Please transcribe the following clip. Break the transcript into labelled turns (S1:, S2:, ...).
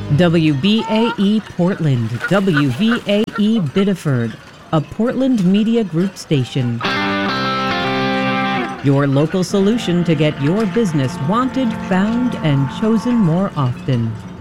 S1: WBAE Portland, WVAE Biddeford, a Portland Media Group station. Your local solution to get your business wanted, found, and chosen more often.